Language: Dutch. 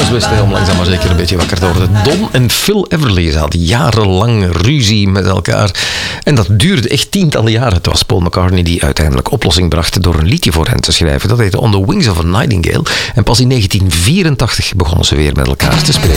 is best om langzaam maar zeker een beetje wakker te worden. Don en Phil Everly hadden jarenlang ruzie met elkaar. En dat duurde echt tientallen jaren. Het was Paul McCartney die uiteindelijk oplossing bracht door een liedje voor hen te schrijven. Dat heette On the Wings of a Nightingale. En pas in 1984 begonnen ze weer met elkaar te spreken.